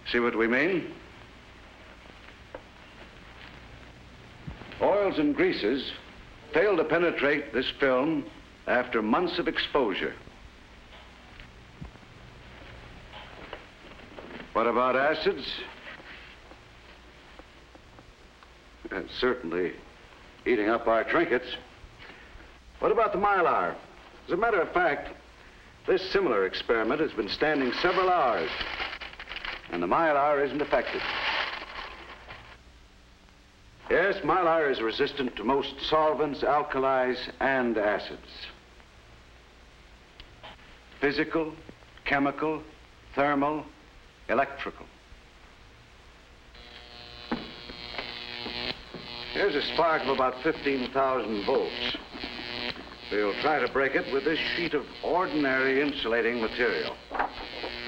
See what we mean? Oils and greases fail to penetrate this film after months of exposure. What about acids? Certainly eating up our trinkets. What about the Mylar? As a matter of fact, this similar experiment has been standing several hours, and the Mylar isn't affected. Yes, Mylar is resistant to most solvents, alkalis, and acids. Physical, chemical, thermal, electrical. Here's a spark of about 15,000 volts. We'll try to break it with this sheet of ordinary insulating material.